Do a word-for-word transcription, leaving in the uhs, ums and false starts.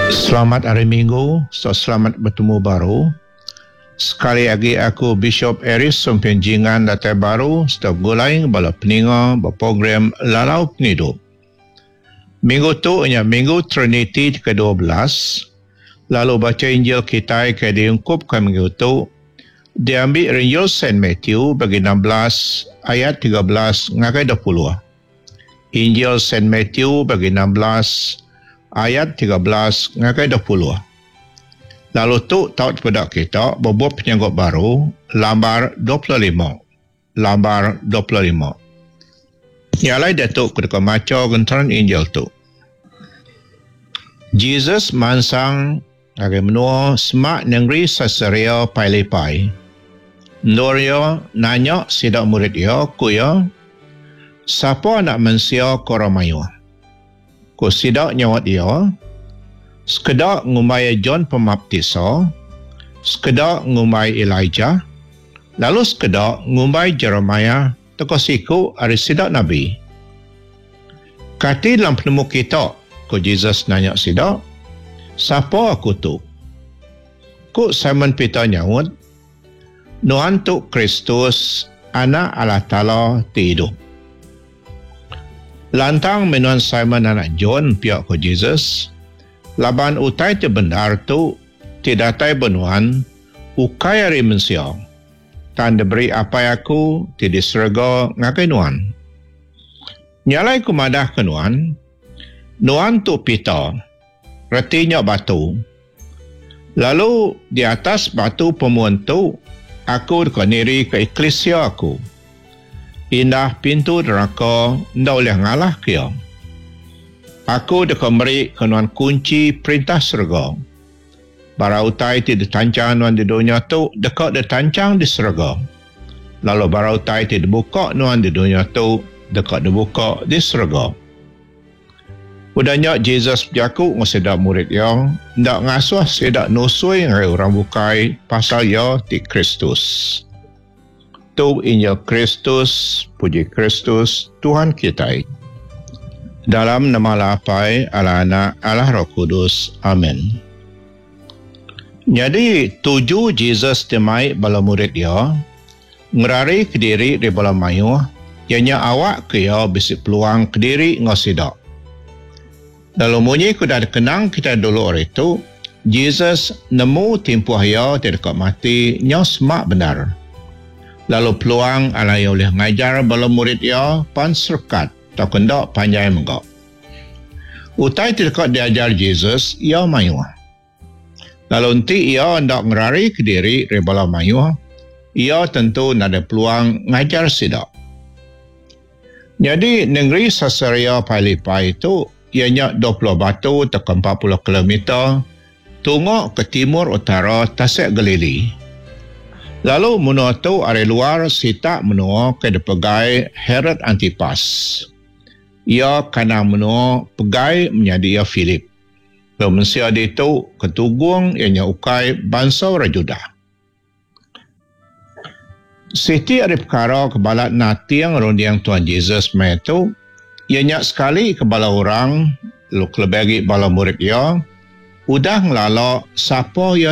Selamat hari Minggu, so selamat bertemu baru. Sekali lagi aku Bishop Eris Sumpenjingan Datai Baru, setiap gulai bala peninga berprogram Lalau Penghidup. Minggu tu nya Minggu Trinity ke dua belas. Lalu baca Injil kita ke diungkup ke minggu tu. Diambil Injil Saint Matthew bagi enam belas ayat tiga belas ngakai dua puluh. Injil Saint Matthew bagi enam belas ayat tiga belas ngakai dua puluh. Lalu tu tahu kepada kita berbuat penyanggut baru lambar dua puluh lima. Lambar dua puluh lima. Ialah datuk ketika maca gentaran Injil tu. Jesus mansang agak menua semak negeri Caesarea Philippi. Norio nanya sidak murid dia, kuya, siapa nak mensia koramayu? Ku sidak nyawat dia, sekedar ngumai John Pembaptisa, sekedar ngumai Elijah, lalu sekedar ngumai Jeremiah, toko siku ada sidak Nabi. Kati dalam penemu kita, ku Jesus nanya sidak, siapa aku tu? Ku Simon Peter nyawat, Nuhan tu Kristus, anak Allah Ta'ala ti hidup. Lantang menuan Simon anak John pihak ku Jesus, laban utai te benar tu, tidak tai benuan, ukai hari mensia, tan diberi apa aku, tidak serga ngakai nuan. Nyalai ku madah ke nuan, nuan tu Peter, retinya batu. Lalu di atas batu pemuan tu, aku dikoniri ke eklesia aku. Indah pintu neraka, ndak boleh ngalah kia. Aku dikemberi kenuan kunci perintah surga. Bara utai ti ditancang nuan di dunia tu, dekat ditancang di surga. Lalu bara utai ti dibuka nuan di dunia tu, dekat dibuka di surga. Udahnya Jesus berjaku ngesedak murid yang ndak ngasuh sedak nusui ngai orang bukai pasal ya ti Kristus. Tu Injil Kristus, puji Kristus, Tuhan kita. Dalam nama Lapai, Allah Anak, Allah Roh Kudus. Amin. Jadi tujuh Jesus temai bala murid dia, ngerari ke diri di bala mayu, ianya awak ke ya bisi peluang ke diri ngosidak. Lalu munyi ku dah kenang kita dulu hari itu, Jesus nemu timpuh ya di dekat mati, nya semak benar. Lalu peluang ala ya boleh ngajar bala murid ya pan serkat, tak kendak panjai menggak. Utai tidak diajar Jesus, ia mayu. Lalu nanti ia hendak ngerari ke diri dari bala mayu, ia tentu ada peluang ngajar sidak. Jadi negeri Caesarea Philippi itu ianya dua puluh batu atau empat puluh kilometer tunggu ke timur utara Tasik Galili. Lalu menua tu dari luar sita menua ke depegai Herod Antipas. Ia kena menua pegai menjadi ia Philip. Lalu mensia dia itu ketugung ianya ukai bangsa Rajudah. Siti ada perkara kebalat nati yang rundiang Tuhan Yesus mai itu, ianya sekali kebala orang, lu kelebagi bala murid ia, udah ngelala siapa ia